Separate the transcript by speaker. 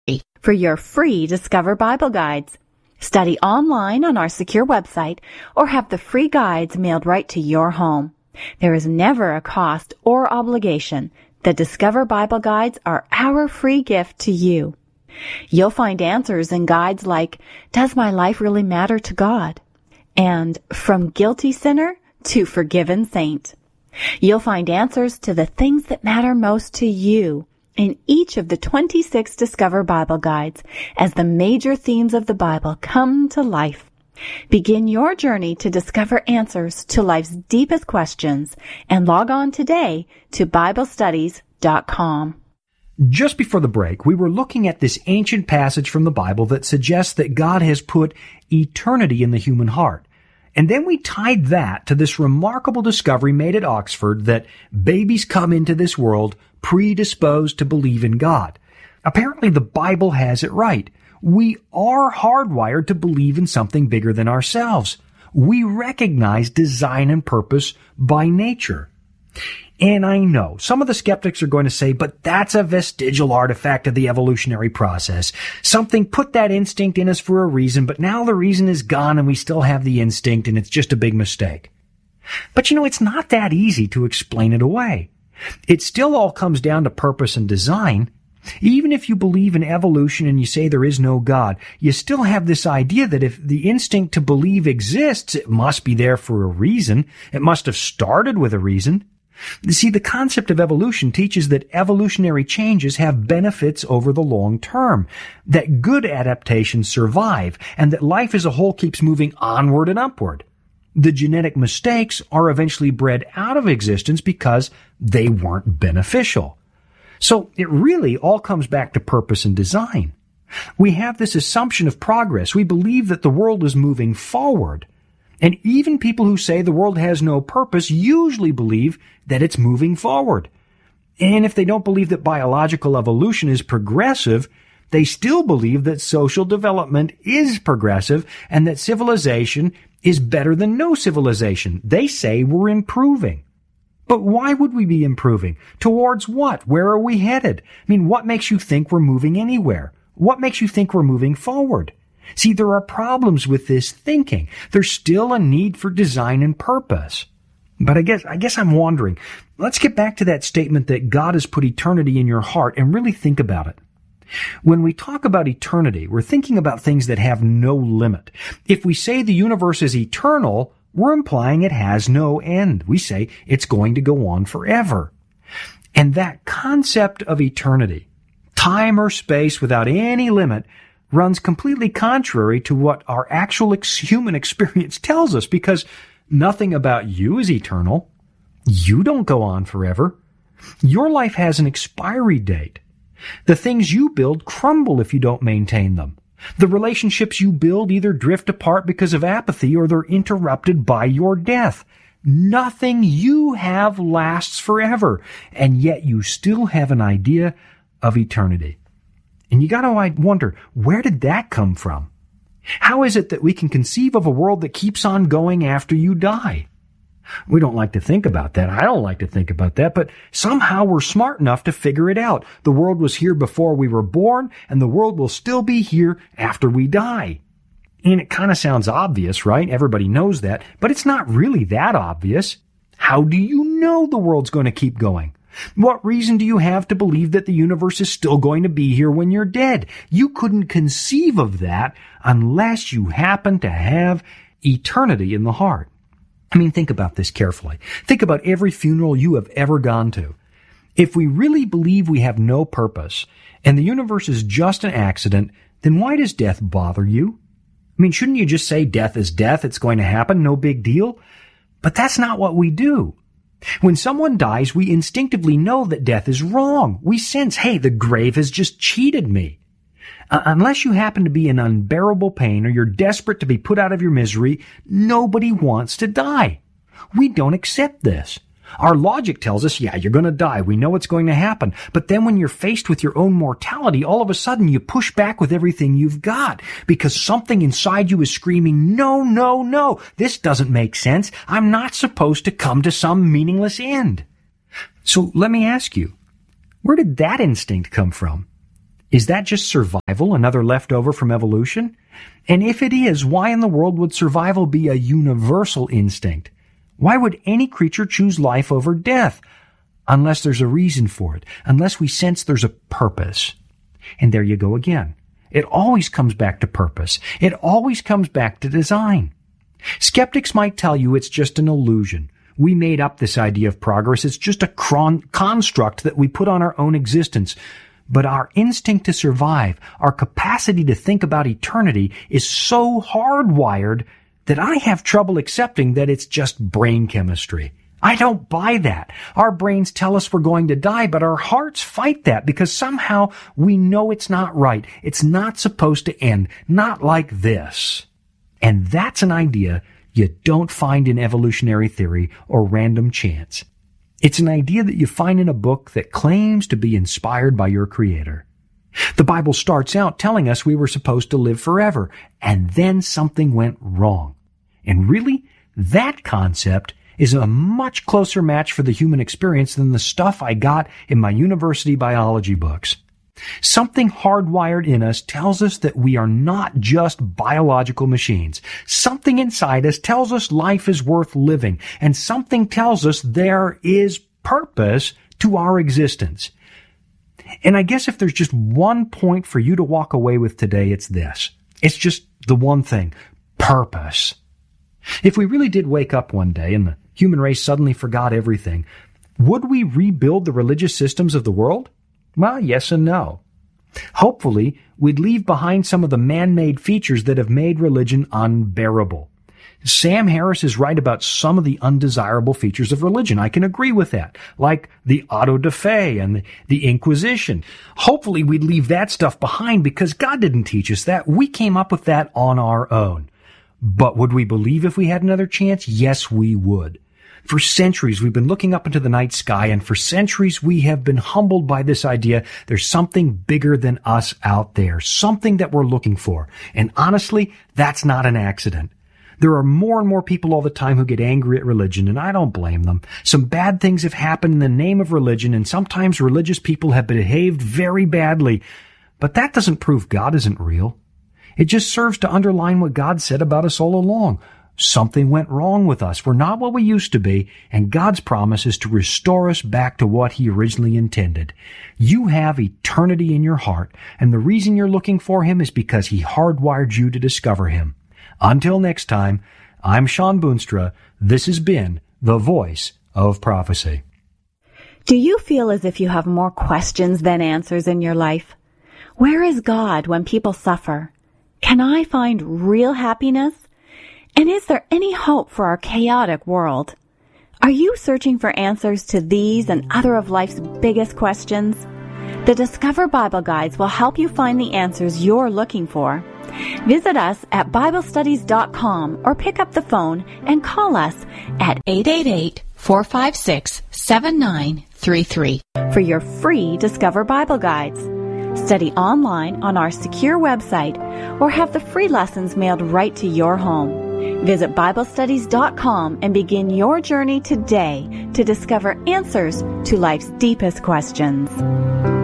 Speaker 1: for your free Discover Bible Guides. Study online on our secure website or have the free guides mailed right to your home. There is never a cost or obligation. The Discover Bible Guides are our free gift to you. You'll find answers in guides like, Does my life really matter to God? And From Guilty Sinner to Forgiven Saint. You'll find answers to the things that matter most to you in each of the 26 Discover Bible Guides as the major themes of the Bible come to life. Begin your journey to discover answers to life's deepest questions and log on today to BibleStudies.com.
Speaker 2: Just before the break, we were looking at this ancient passage from the Bible that suggests that God has put eternity in the human heart. And then we tied that to this remarkable discovery made at Oxford that babies come into this world predisposed to believe in God. Apparently the Bible has it right. We are hardwired to believe in something bigger than ourselves. We recognize design and purpose by nature. And I know some of the skeptics are going to say, but that's a vestigial artifact of the evolutionary process. Something put that instinct in us for a reason, but now the reason is gone and we still have the instinct and it's just a big mistake. But it's not that easy to explain it away. It still all comes down to purpose and design. Even if you believe in evolution and you say there is no God, you still have this idea that if the instinct to believe exists, it must be there for a reason. It must have started with a reason. You see, the concept of evolution teaches that evolutionary changes have benefits over the long term, that good adaptations survive, and that life as a whole keeps moving onward and upward. The genetic mistakes are eventually bred out of existence because they weren't beneficial. So it really all comes back to purpose and design. We have this assumption of progress. We believe that the world is moving forward. And even people who say the world has no purpose usually believe that it's moving forward. And if they don't believe that biological evolution is progressive, they still believe that social development is progressive and that civilization is better than no civilization. They say we're improving. But why would we be improving? Towards what? Where are we headed? What makes you think we're moving anywhere? What makes you think we're moving forward? See, there are problems with this thinking. There's still a need for design and purpose. But I guess I'm wondering. Let's get back to that statement that God has put eternity in your heart and really think about it. When we talk about eternity, we're thinking about things that have no limit. If we say the universe is eternal, we're implying it has no end. We say it's going to go on forever. And that concept of eternity, time or space without any limit, runs completely contrary to what our actual human experience tells us, because nothing about you is eternal. You don't go on forever. Your life has an expiry date. The things you build crumble if you don't maintain them. The relationships you build either drift apart because of apathy or they're interrupted by your death. Nothing you have lasts forever, and yet you still have an idea of eternity. And you gotta wonder, where did that come from? How is it that we can conceive of a world that keeps on going after you die? We don't like to think about that. I don't like to think about that, but somehow we're smart enough to figure it out. The world was here before we were born, and the world will still be here after we die. And it kind of sounds obvious, right? Everybody knows that, but it's not really that obvious. How do you know the world's going to keep going? What reason do you have to believe that the universe is still going to be here when you're dead? You couldn't conceive of that unless you happen to have eternity in the heart. Think about this carefully. Think about every funeral you have ever gone to. If we really believe we have no purpose and the universe is just an accident, then why does death bother you? Shouldn't you just say death is death, it's going to happen, no big deal? But that's not what we do. When someone dies, we instinctively know that death is wrong. We sense, hey, the grave has just cheated me. Unless you happen to be in unbearable pain or you're desperate to be put out of your misery, nobody wants to die. We don't accept this. Our logic tells us, yeah, you're going to die. We know what's going to happen. But then when you're faced with your own mortality, all of a sudden you push back with everything you've got because something inside you is screaming, no, no, no, this doesn't make sense. I'm not supposed to come to some meaningless end. So let me ask you, where did that instinct come from? Is that just survival, another leftover from evolution? And if it is, why in the world would survival be a universal instinct? Why would any creature choose life over death? Unless there's a reason for it, unless we sense there's a purpose. And there you go again. It always comes back to purpose. It always comes back to design. Skeptics might tell you it's just an illusion. We made up this idea of progress. It's just a construct that we put on our own existence. But our instinct to survive, our capacity to think about eternity is so hardwired that I have trouble accepting that it's just brain chemistry. I don't buy that. Our brains tell us we're going to die, but our hearts fight that because somehow we know it's not right. It's not supposed to end. Not like this. And that's an idea you don't find in evolutionary theory or random chance. It's an idea that you find in a book that claims to be inspired by your Creator. The Bible starts out telling us we were supposed to live forever, and then something went wrong. And really, that concept is a much closer match for the human experience than the stuff I got in my university biology books. Something hardwired in us tells us that we are not just biological machines. Something inside us tells us life is worth living, and something tells us there is purpose to our existence. And I guess if there's just one point for you to walk away with today, it's this. It's just the one thing. Purpose. If we really did wake up one day and the human race suddenly forgot everything, would we rebuild the religious systems of the world? Well, yes and no. Hopefully, we'd leave behind some of the man-made features that have made religion unbearable. Sam Harris is right about some of the undesirable features of religion. I can agree with that, like the auto da fe and the Inquisition. Hopefully, we'd leave that stuff behind because God didn't teach us that. We came up with that on our own. But would we believe if we had another chance? Yes, we would. For centuries, we've been looking up into the night sky, and for centuries, we have been humbled by this idea there's something bigger than us out there, something that we're looking for. And honestly, that's not an accident. There are more and more people all the time who get angry at religion, and I don't blame them. Some bad things have happened in the name of religion, and sometimes religious people have behaved very badly. But that doesn't prove God isn't real. It just serves to underline what God said about us all along. Something went wrong with us. We're not what we used to be, and God's promise is to restore us back to what He originally intended. You have eternity in your heart, and the reason you're looking for Him is because He hardwired you to discover Him. Until next time, I'm Sean Boonstra. This has been The Voice of Prophecy.
Speaker 1: Do you feel as if you have more questions than answers in your life? Where is God when people suffer? Can I find real happiness? And is there any hope for our chaotic world? Are you searching for answers to these and other of life's biggest questions? The Discover Bible Guides will help you find the answers you're looking for. Visit us at BibleStudies.com or pick up the phone and call us at 888-456-7933 for your free Discover Bible Guides. Study online on our secure website or have the free lessons mailed right to your home. Visit BibleStudies.com and begin your journey today to discover answers to life's deepest questions.